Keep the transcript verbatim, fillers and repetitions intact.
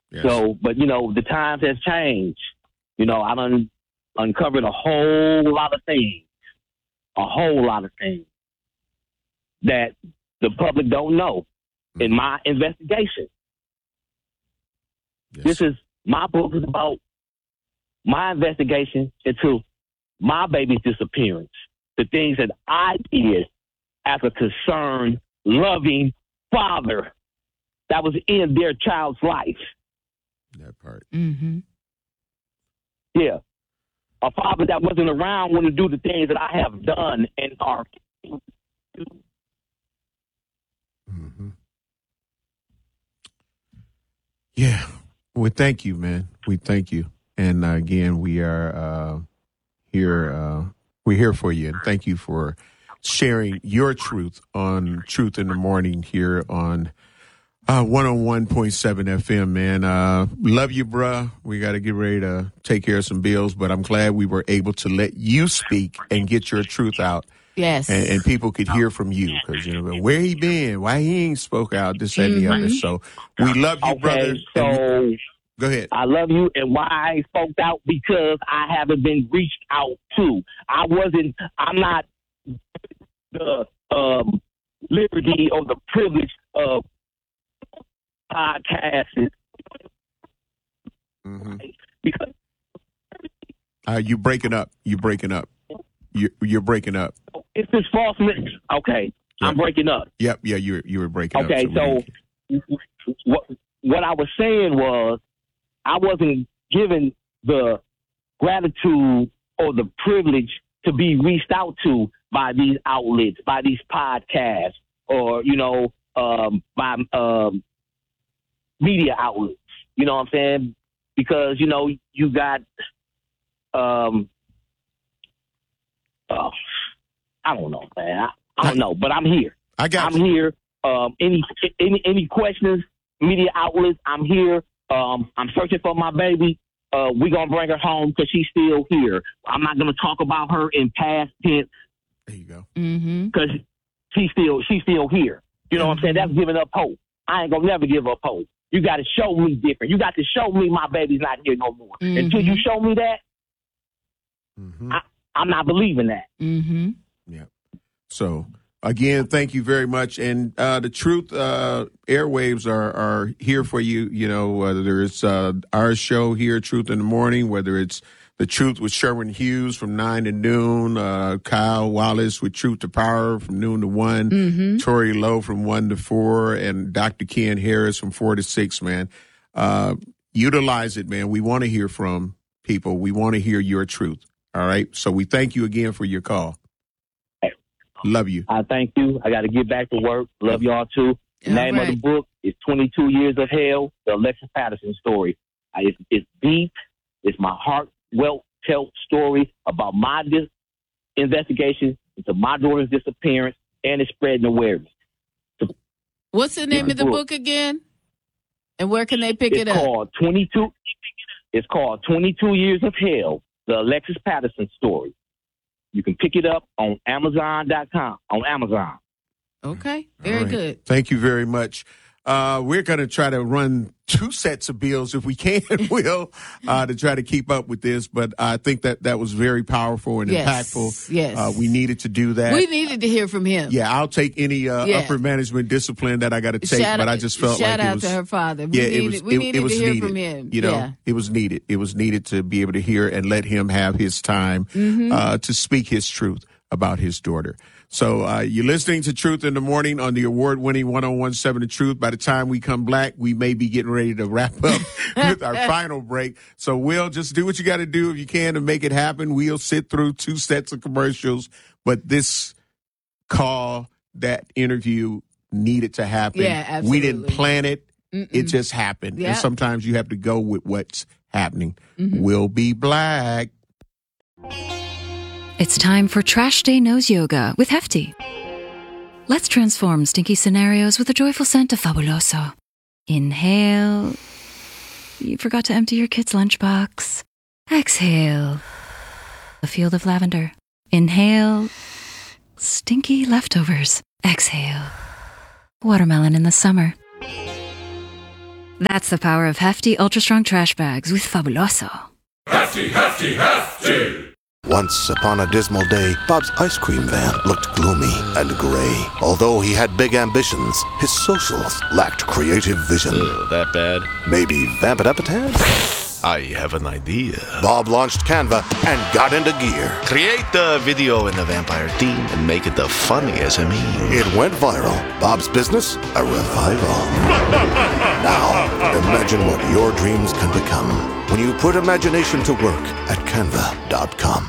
Yes. So, but you know, the times has changed. You know, I done uncovered a whole lot of things, a whole lot of things that the public don't know mm-hmm. in my investigation. Yes. This is my book is about my investigation into my baby's disappearance, the things that I did as a concerned, loving father that was in their child's life. That part. Mm-hmm. Yeah. A father that wasn't around when to do the things that I have done and are. Mm-hmm. Yeah. Well, thank you, man. We thank you. And uh, again, we are uh, here. Uh, we're here for you. And thank you for sharing your truth on Truth in the Morning here on uh, one oh one point seven F M, man. Uh, love you, bruh. We got to get ready to take care of some bills, but I'm glad we were able to let you speak and get your truth out. Yes. And, and people could hear from you because, you know, where he been? Why he ain't spoke out? This, that, and the Mm-hmm. other. So we love you, okay, brother. So we, go ahead. I love you. And why I spoke out? Because I haven't been reached out to. I wasn't, I'm not the um, liberty or the privilege of podcasting. Mm-hmm. Because uh, you breaking up. You breaking up. You, you're breaking up. It's this false mix. Okay, yep. I'm breaking up. Yep, yeah, you you were breaking okay, up. Okay, so, so what what I was saying was I wasn't given the gratitude or the privilege to be reached out to by these outlets, by these podcasts, or you know, um, by um, media outlets. You know what I'm saying? Because you know you got. Um, Oh, I don't know, man. I, I don't know, but I'm here. I got I'm you. here. Um, any any any questions? Media outlets. I'm here. Um, I'm searching for my baby. Uh, we gonna bring her home because she's still here. I'm not gonna talk about her in past tense. There you go. Because she's still she's still here. You know mm-hmm. what I'm saying? That's giving up hope. I ain't gonna never give up hope. You got to show me different. You got to show me my baby's not here no more. Mm-hmm. Until you show me that. Mm-hmm. I, I'm not believing that. Mm-hmm. Yeah. So again, thank you very much. And uh, the Truth uh, airwaves are are here for you. You know, whether it's uh, our show here, Truth in the Morning, whether it's The Truth with Sherwin Hughes from nine to noon, uh, Kyle Wallace with Truth to Power from noon to one, mm-hmm. Tori Lowe from one to four, and Doctor Ken Harris from four to six. Man, uh, utilize it, man. We want to hear from people. We want to hear your truth. All right. So we thank you again for your call. Love you. I thank you. I got to get back to work. Love y'all too. The All name right. of the book is twenty-two Years of Hell, the Alexis Patterson story. I, it's, it's deep. It's my heartfelt story about my dis- investigation into my daughter's disappearance, and it's spreading awareness. So, what's the name of the book. book again? And where can they pick it's it up? Called twenty-two, it's called twenty-two Years of Hell, the Alexis Patterson story. You can pick it up on Amazon dot com, on Amazon. Okay, very right. good. Thank you very much. Uh, we're going to try to run two sets of bills if we can, Will, uh, to try to keep up with this. But I think that that was very powerful and yes. impactful. Yes. Uh, we needed to do that. We needed to hear from him. Yeah, I'll take any uh, yeah. upper management discipline that I got to take, shout but out, I just felt shout like out it was. to her father. We yeah, needed, it was. we it, needed it was to hear needed. from him. You know, yeah. it was needed. It was needed to be able to hear and let him have his time mm-hmm. uh, to speak his truth about his daughter. So uh, you're listening to Truth in the Morning on the award-winning one oh one point seven The Truth. By the time we come back, we may be getting ready to wrap up with our final break. So, Will, just do what you got to do if you can to make it happen. We'll sit through two sets of commercials, but this call, that interview needed to happen. Yeah, absolutely. We didn't plan it. Mm-mm. It just happened. Yep. And sometimes you have to go with what's happening. Mm-hmm. We'll be black. It's time for Trash Day Nose Yoga with Hefty. Let's transform stinky scenarios with a joyful scent of Fabuloso. Inhale. You forgot to empty your kid's lunchbox. Exhale. A field of lavender. Inhale. Stinky leftovers. Exhale. Watermelon in the summer. That's the power of hefty, ultra-strong trash bags with Fabuloso. Hefty, hefty, hefty! Once upon a dismal day, Bob's ice cream van looked gloomy and gray. Although he had big ambitions, his socials lacked creative vision. Ugh, that bad? Maybe vamp it up a tad? I have an idea. Bob launched Canva and got into gear. Create the video in the vampire theme and make it the funniest meme. It went viral. Bob's business, a revival. Now, imagine what your dreams can become when you put imagination to work at canva dot com.